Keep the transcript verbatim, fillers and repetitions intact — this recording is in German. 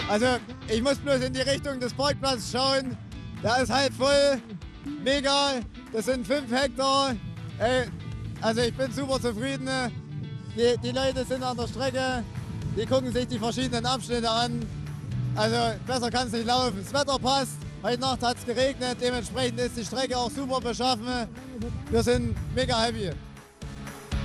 Also ich muss bloß in die Richtung des Parkplatzes schauen. Da ist halt voll, mega. Das sind fünf Hektar. Ey, also ich bin super zufrieden. Die, die Leute sind an der Strecke. Die gucken sich die verschiedenen Abschnitte an. Also besser kann es nicht laufen. Das Wetter passt. Heute Nacht hat es geregnet. Dementsprechend ist die Strecke auch super beschaffen. Wir sind mega happy.